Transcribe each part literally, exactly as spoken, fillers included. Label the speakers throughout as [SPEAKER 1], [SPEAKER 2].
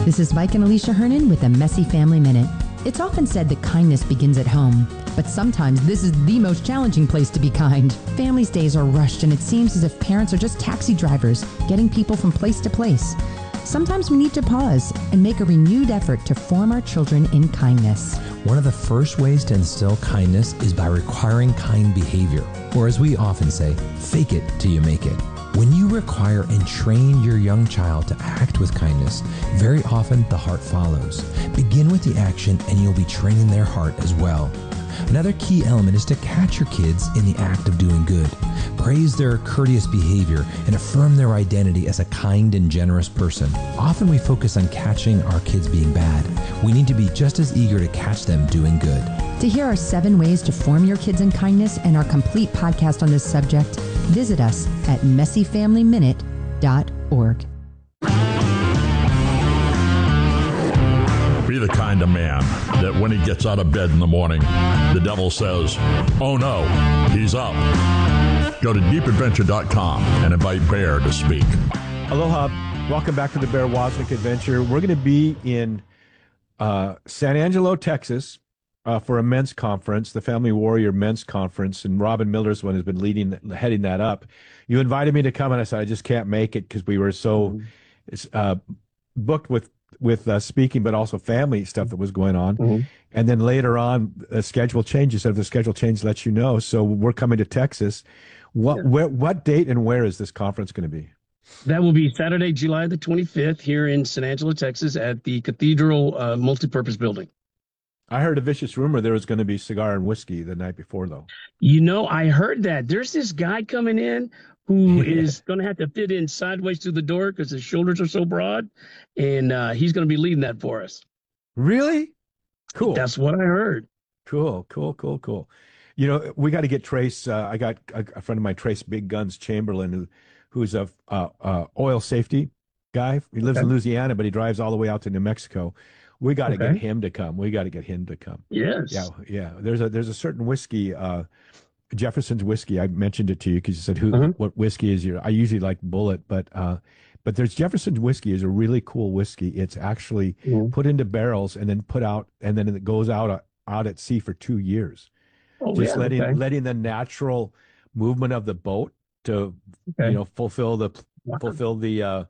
[SPEAKER 1] This is Mike and Alicia Hernan with a Messy Family Minute. It's often said that kindness begins at home, but sometimes this is the most challenging place to be kind. Families' days are rushed, and it seems as if parents are just taxi drivers, getting people from place to place. Sometimes we need to pause and make a renewed effort to form our children in kindness.
[SPEAKER 2] One of the first ways to instill kindness is by requiring kind behavior, or as we often say, fake it till you make it. When you require and train your young child to act with kindness, very often the heart follows. Begin with the action and you'll be training their heart as well. Another key element is to catch your kids in the act of doing good. Praise their courteous behavior and affirm their identity as a kind and generous person. Often we focus on catching our kids being bad. We need to be just as eager to catch them doing good.
[SPEAKER 1] To hear our seven ways to form your kids in kindness and our complete podcast on this subject, visit us at messy family minute dot org.
[SPEAKER 3] Be the kind of man that when he gets out of bed in the morning, the devil says, oh no, he's up. Go to deep adventure dot com and invite Bear to speak.
[SPEAKER 4] Aloha. Welcome back to the Bear Wozniak Adventure. We're going to be in uh, San Angelo, Texas, uh, for a men's conference, the Family Warrior Men's Conference, and Robin Miller's one has been leading, heading that up. You invited me to come, and I said I just can't make it because we were so uh, booked with with uh, speaking, but also family stuff that was going on. Mm-hmm. And then later on, the schedule changes. If the schedule change, lets you know. So we're coming to Texas. What yeah. where, what date and where is this conference going to be?
[SPEAKER 5] That will be Saturday, July the twenty-fifth, here in San Angelo, Texas, at the Cathedral uh, Multipurpose Building.
[SPEAKER 4] I heard a vicious rumor there was going to be cigar and whiskey the night before, though.
[SPEAKER 5] You know, I heard that. There's this guy coming in who is going to have to fit in sideways through the door because his shoulders are so broad, and uh, he's going to be leading that for us.
[SPEAKER 4] Really? Cool.
[SPEAKER 5] That's what I heard.
[SPEAKER 4] Cool, cool, cool, cool. You know, we got to get Trace. Uh, I got a, a friend of mine, Trace Big Guns Chamberlain, who, who's a uh, uh, oil safety guy. He lives okay. in Louisiana, but he drives all the way out to New Mexico. We got to okay. get him to come. We got to get him to come.
[SPEAKER 5] Yes.
[SPEAKER 4] Yeah, yeah. There's a there's a certain whiskey, uh, Jefferson's whiskey. I mentioned it to you because you said who uh-huh. what whiskey is your. I usually like Bullet, but uh, but there's Jefferson's whiskey is a really cool whiskey. It's actually mm-hmm. put into barrels and then put out, and then it goes out out at sea for two years.
[SPEAKER 5] Oh,
[SPEAKER 4] Just
[SPEAKER 5] yeah,
[SPEAKER 4] letting
[SPEAKER 5] okay.
[SPEAKER 4] letting the natural movement of the boat to okay. you know fulfill the wow. fulfill the uh,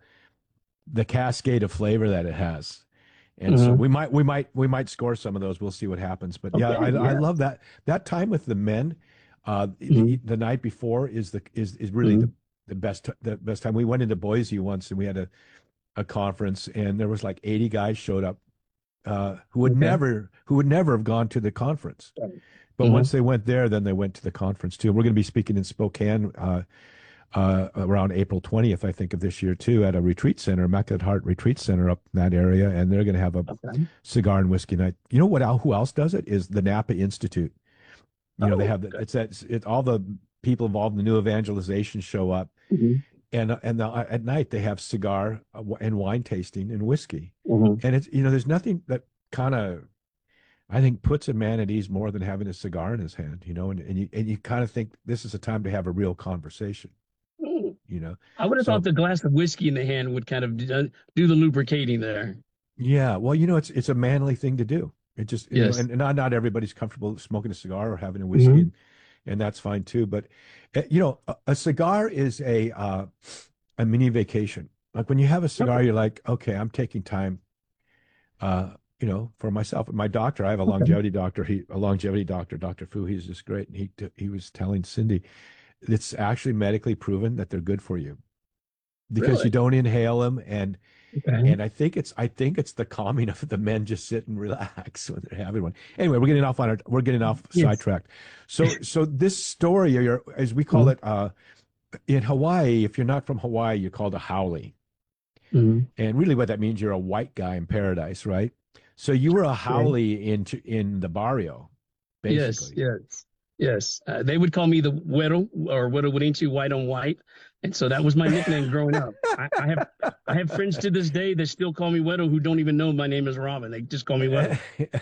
[SPEAKER 4] the cascade of flavor that it has. And mm-hmm. so we might, we might, we might score some of those. We'll see what happens. But okay, yeah, I, yeah, I love that that time with the men. Uh, mm-hmm. the, the night before is the is is really mm-hmm. the, the best the best time. We went into Boise once and we had a a conference and there was like eighty guys showed up uh, who would okay. never who would never have gone to the conference. But mm-hmm. once they went there, then they went to the conference too. We're going to be speaking in Spokane. Uh, Uh, around April twentieth, I think, of this year, too, at a retreat center, Immaculate Heart Retreat Center up in that area. And they're going to have a okay. cigar and whiskey night. You know what? Who else does it? Is the Napa Institute. You oh, know, they have, the, it's that, it, all the people involved in the new evangelization show up. Mm-hmm. And and the, at night, they have cigar and wine tasting and whiskey. Mm-hmm. And it's, you know, there's nothing that kind of, I think, puts a man at ease more than having a cigar in his hand, you know, and, and you, and you kind of think this is a time to have a real conversation. You know,
[SPEAKER 5] I would have so, thought the glass of whiskey in the hand would kind of do, do the lubricating there.
[SPEAKER 4] Yeah, well, you know, it's it's a manly thing to do. It just, you
[SPEAKER 5] yes.
[SPEAKER 4] know, and, and not not everybody's comfortable smoking a cigar or having a whiskey, mm-hmm. and, and that's fine too. But you know, a, a cigar is a uh, a mini vacation. Like when you have a cigar, okay. you're like, okay, I'm taking time. Uh, you know, for myself, my doctor, I have a okay. longevity doctor. He a longevity doctor, Doctor Fu. He's just great, and he he was telling Cindy. It's actually medically proven that they're good for you because really? you don't inhale them. And, okay. and I think it's, I think it's the calming of the men just sit and relax when they're having one. Anyway, we're getting off on our, we're getting off yes. sidetracked. So, so this story, you're, as we call mm-hmm. it, uh, in Hawaii, if you're not from Hawaii, you're called a haole. Mm-hmm. And really what that means, you're a white guy in paradise, right? So you were a haole yeah. in, in the barrio, basically.
[SPEAKER 5] Yes, yes. Yes, uh, they would call me the Güero or Güero Guarinchi, white on white, and so that was my nickname growing up. I, I have I have friends to this day that still call me Güero who don't even know my name is Robin. They just call me Güero.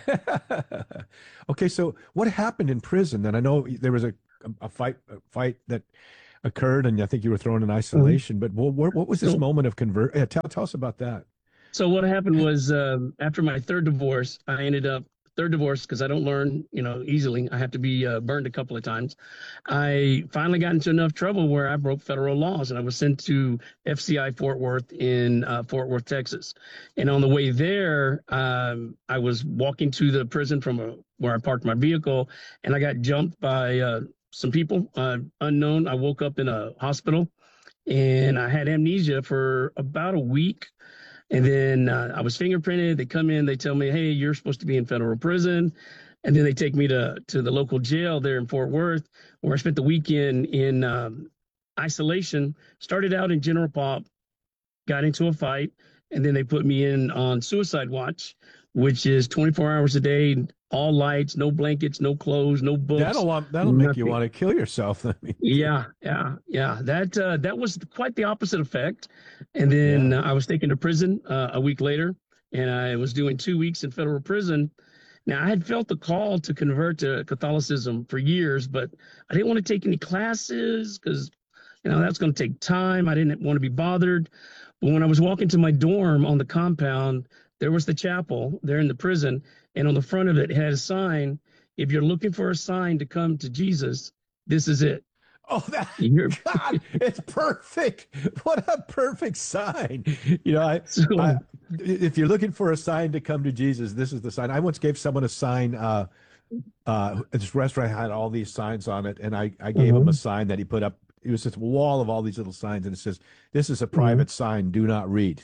[SPEAKER 4] Okay, so what happened in prison? Then I know there was a a fight a fight that occurred, and I think you were thrown in isolation. Mm-hmm. But what, what was this so, moment of convert? Yeah, tell tell us about that.
[SPEAKER 5] So what happened was um, after my third divorce, I ended up third divorce because I don't learn, you know, easily. I have to be uh, burned a couple of times. I finally got into enough trouble where I broke federal laws and I was sent to F C I Fort Worth in uh, Fort Worth, Texas. And on the way there, um, I was walking to the prison from a, where I parked my vehicle, and I got jumped by uh, some people uh, unknown. I woke up in a hospital and I had amnesia for about a week. And then uh, I was fingerprinted. They come in, they tell me, hey, you're supposed to be in federal prison. And then they take me to, to the local jail there in Fort Worth, where I spent the weekend in um, isolation. Started out in general pop, got into a fight, and then they put me in on suicide watch, which is twenty-four hours a day, all lights, no blankets, no clothes, no books.
[SPEAKER 4] That'll that'll nothing. Make you want to kill yourself. I mean.
[SPEAKER 5] Yeah, yeah, yeah. That uh, that was quite the opposite effect. And then yeah. uh, I was taken to prison uh, a week later, and I was doing two weeks in federal prison. Now, I had felt the call to convert to Catholicism for years, but I didn't want to take any classes because, you know, that's going to take time. I didn't want to be bothered. But when I was walking to my dorm on the compound, there was the chapel there in the prison, and on the front of it, it had a sign, if you're looking for a sign to come to Jesus, this is it.
[SPEAKER 4] Oh, that, God, it's perfect. What a perfect sign. You know, I, so, I, if you're looking for a sign to come to Jesus, this is the sign. I once gave someone a sign. Uh, uh, this restaurant had all these signs on it, and I, I gave mm-hmm. him a sign that he put up. It was this wall of all these little signs, and it says, "This is a private mm-hmm. sign. Do not read."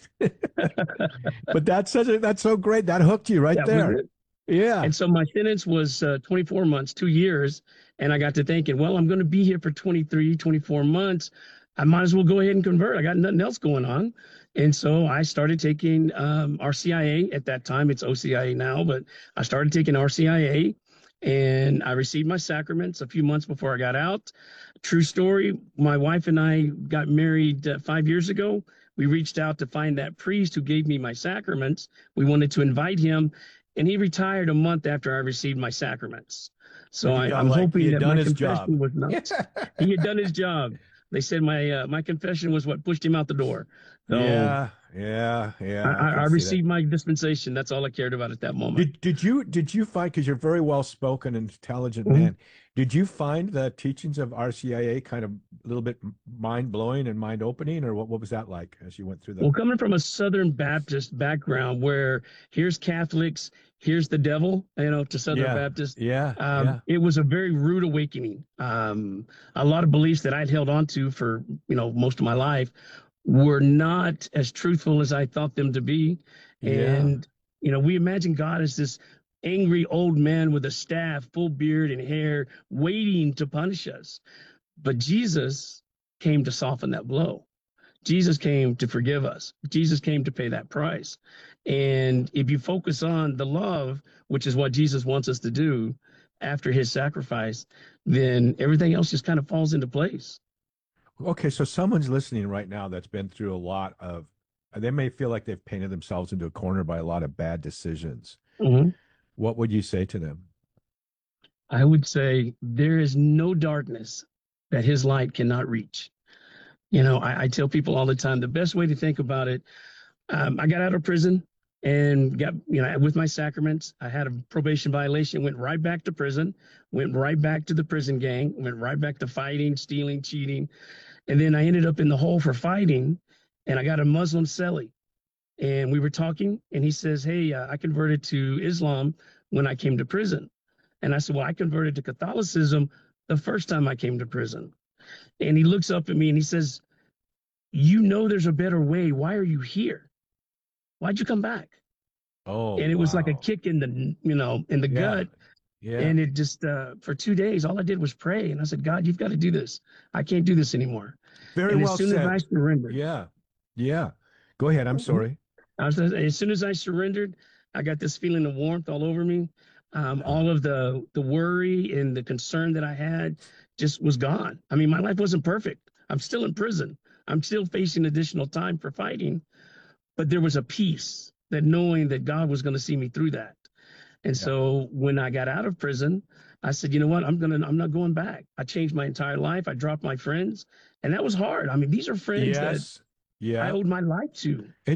[SPEAKER 4] But that's such a, that's so great. That hooked you right that there. Yeah.
[SPEAKER 5] And so my sentence was uh, twenty-four months, two years. And I got to thinking, well, I'm going to be here for twenty-three, twenty-four months. I might as well go ahead and convert. I got nothing else going on. And so I started taking um, R C I A at that time. It's O C I A now, but I started taking R C I A, and I received my sacraments a few months before I got out. True story. My wife and I got married uh, five years ago. We reached out to find that priest who gave me my sacraments. We wanted to invite him, and he retired a month after I received my sacraments. So I, I'm like, hoping that my confession job. was not. He had done his job. They said my uh, my confession was what pushed him out the door. So
[SPEAKER 4] yeah, yeah, yeah.
[SPEAKER 5] I, I, I received that. my dispensation. That's all I cared about at that moment.
[SPEAKER 4] Did, did you did you find, because you're very well spoken and intelligent mm-hmm. man, did you find the teachings of R C I A kind of a little bit mind blowing and mind opening, or what, what was that like as you went through that?
[SPEAKER 5] Well, coming from a Southern Baptist background, where here's Catholics, here's the devil, you know, to Southern
[SPEAKER 4] yeah,
[SPEAKER 5] Baptist.
[SPEAKER 4] Yeah,
[SPEAKER 5] um,
[SPEAKER 4] yeah.
[SPEAKER 5] It was a very rude awakening. Um, a lot of beliefs that I'd held on to for, you know, most of my life were not as truthful as I thought them to be. And, yeah. you know, we imagine God as this angry old man with a staff, full beard and hair, waiting to punish us. But Jesus came to soften that blow. Jesus came to forgive us. Jesus came to pay that price. And if you focus on the love, which is what Jesus wants us to do after his sacrifice, then everything else just kind of falls into place.
[SPEAKER 4] Okay, so someone's listening right now that's been through a lot of, they may feel like they've painted themselves into a corner by a lot of bad decisions.
[SPEAKER 5] Mm-hmm.
[SPEAKER 4] What would you say to them?
[SPEAKER 5] I would say there is no darkness that his light cannot reach. You know, I, I tell people all the time, the best way to think about it, um, I got out of prison and got, you know, with my sacraments, I had a probation violation, went right back to prison, went right back to the prison gang, went right back to fighting, stealing, cheating. And then I ended up in the hole for fighting, and I got a Muslim cellie. And we were talking, and he says, hey, uh, I converted to Islam when I came to prison. And I said, well, I converted to Catholicism the first time I came to prison. And he looks up at me and he says, you know there's a better way. Why are you here? Why'd you come back?
[SPEAKER 4] Oh,
[SPEAKER 5] and it
[SPEAKER 4] wow.
[SPEAKER 5] was like a kick in the, you know, in the
[SPEAKER 4] yeah.
[SPEAKER 5] gut.
[SPEAKER 4] Yeah.
[SPEAKER 5] And it just, uh, for two days, all I did was pray. And I said, God, you've got to do this. I can't do this anymore.
[SPEAKER 4] Very
[SPEAKER 5] and
[SPEAKER 4] well
[SPEAKER 5] as soon
[SPEAKER 4] said.
[SPEAKER 5] as I surrendered.
[SPEAKER 4] Yeah. Yeah. Go ahead. I'm sorry.
[SPEAKER 5] I was, as soon as I surrendered, I got this feeling of warmth all over me. Um, all of the, the worry and the concern that I had just was gone. I mean, my life wasn't perfect. I'm still in prison. I'm still facing additional time for fighting, but there was a peace that knowing that God was going to see me through that. And yeah. so when I got out of prison, I said, you know what, I'm going to, I'm not going back. I changed my entire life. I dropped my friends, and that was hard. I mean, these are friends
[SPEAKER 4] yes.
[SPEAKER 5] that
[SPEAKER 4] yeah.
[SPEAKER 5] I owed my life to.